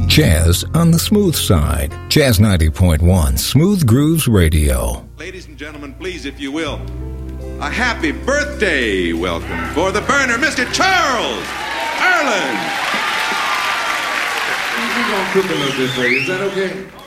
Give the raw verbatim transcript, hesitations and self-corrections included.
Jazz on the smooth side. Jazz ninety point one, Smooth Grooves Radio. Ladies and gentlemen, please, if you will, a happy birthday welcome for the burner, Mister Charles Ireland. We're going to cook a little bit for you. Is that okay?